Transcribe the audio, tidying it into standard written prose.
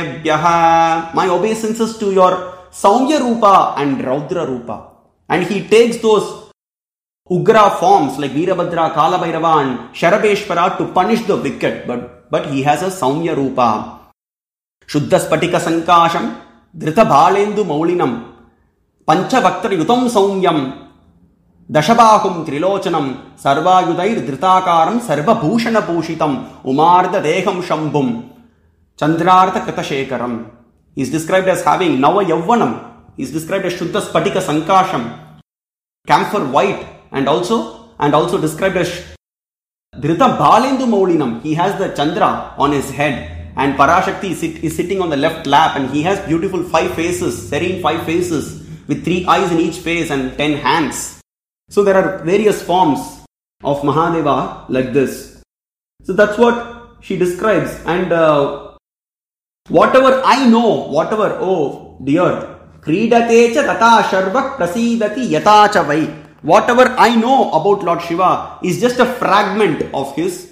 my obeisances to your Saumya Rupa and Raudra Rupa. And he takes those Ugra forms like Veerabhadra, Kalabhairava and Sharabeshwara to punish the wicked. But he has a Saumya Rupa. Shuddha Spatika Sankasham, Dhrita Bhalendu Maulinam, Panchavaktra Yutam Saumyam, Dashabahum Trilochanam, Sarvayudair Dritakaram, Sarva Bhushana Bhushitam, Umarda Deham Shambhum, Chandrartha Katashekaram. He is described as having Nava Yavvanam. He is described as Shuddha Spatika Sankasham, camphor white, and also described as Dhrita Bhalendu Maulinam. He has the Chandra on his head. And Parashakti is sitting on the left lap, and he has beautiful 5 faces, serene 5 faces, with 3 eyes in each face and 10 hands. So there are various forms of Mahadeva like this. So that's what she describes. And whatever I know, oh dear, Kridate cha tata sharvak prasidati yata cha vai. Whatever I know about Lord Shiva is just a fragment of his